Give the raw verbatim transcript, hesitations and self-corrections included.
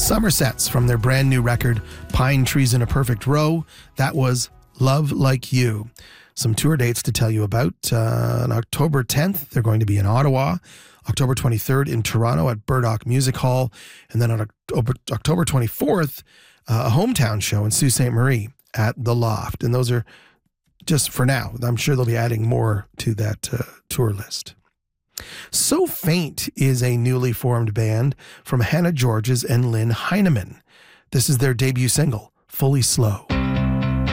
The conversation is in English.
Somersets from their brand new record, Pine Trees in a Perfect Row. That was Love Like You. Some tour dates to tell you about. Uh, on October tenth, they're going to be in Ottawa. October twenty-third in Toronto at Burdock Music Hall. And then on October, October twenty-fourth, uh, a hometown show in Sault Ste. Marie at The Loft. And those are just for now. I'm sure they'll be adding more to that uh, tour list. So Faint is a newly formed band from Hannah Georges and Lynn Heineman. This is their debut single, Fully Slow.